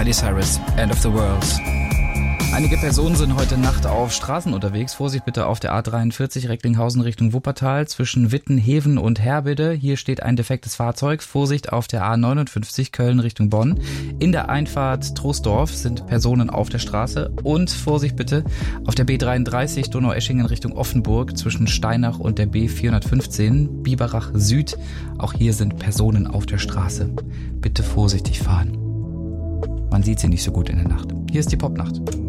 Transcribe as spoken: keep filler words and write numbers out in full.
Miley Cyrus, End of the World. Einige Personen sind heute Nacht auf Straßen unterwegs. Vorsicht bitte auf der A dreiundvierzig Recklinghausen Richtung Wuppertal zwischen Wittenheven und Herbede. Hier steht ein defektes Fahrzeug. Vorsicht auf der A neunundfünfzig Köln Richtung Bonn. In der Einfahrt Troisdorf sind Personen auf der Straße. Und Vorsicht bitte auf der B dreiunddreißig Donaueschingen Richtung Offenburg zwischen Steinach und der B vierhundertfünfzehn Biberach Süd. Auch hier sind Personen auf der Straße. Bitte vorsichtig fahren. Man sieht sie nicht so gut in der Nacht. Hier ist die Popnacht.